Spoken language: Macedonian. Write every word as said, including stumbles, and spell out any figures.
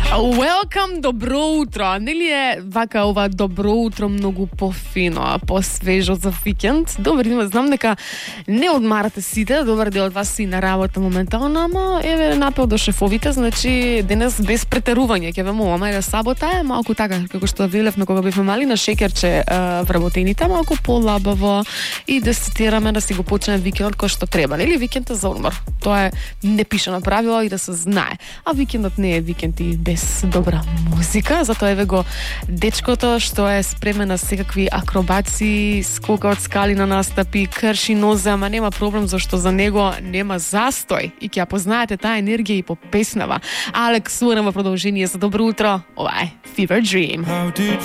Welcome, dobro утро. Нели е вака ова добро утро многу пофино, посвежо за викенд? Добар ден, знам дека не одмарате сите, добар дел од вас си на работа моментално, ама еве напел до шефовите, значи денес без претерување ќе ве молам да сабота е малку така како што велевме кога бевме мали на шеќерче вработените, малку полабаво и да цитираме да си го почнеме викендот кој што треба, нели викендот за одмор. Тоа е непишано правило и да се знае. А викендот не е викенд и без добра музика, затоа еве го дечкото што е спремен на секакви акробаци, скока од скали на настапи, крши нозе, ама нема проблем зашто за него нема застој и ќе ја познаете таа енергија и по песнава. Алекс Уорен во продолжение за добро утро. Ова е Fever Dream.